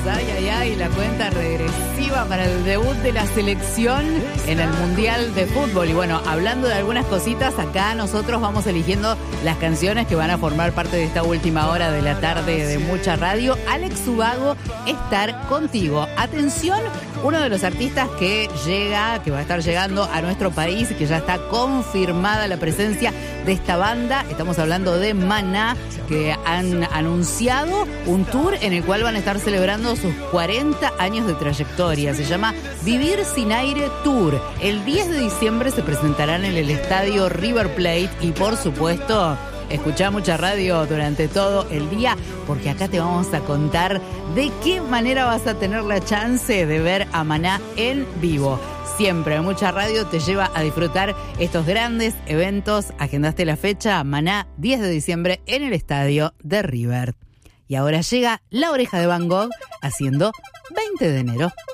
Ay, ay, ay, la cuenta regresiva para el debut de la selección en el Mundial de Fútbol. Y bueno, hablando de algunas cositas, acá nosotros vamos eligiendo las canciones que van a formar parte de esta última hora de la tarde de Mucha Radio. Alex Ubago, Estar Contigo. Atención, uno de los artistas que va a estar llegando a nuestro país, que ya está confirmada la presencia de esta banda. Estamos hablando de Maná, que han anunciado un tour en el cual van a estar celebrando sus 40 años de trayectoria. Se llama Vivir Sin Aire Tour. El 10 de diciembre se presentarán en el estadio River Plate y, por supuesto, escuchá Mucha Radio durante todo el día, porque acá te vamos a contar de qué manera vas a tener la chance de ver a Maná en vivo. Siempre Mucha Radio te lleva a disfrutar estos grandes eventos. Agendaste la fecha, Maná, 10 de diciembre en el estadio de River. Y ahora llega La Oreja de Van Gogh haciendo 20 de enero.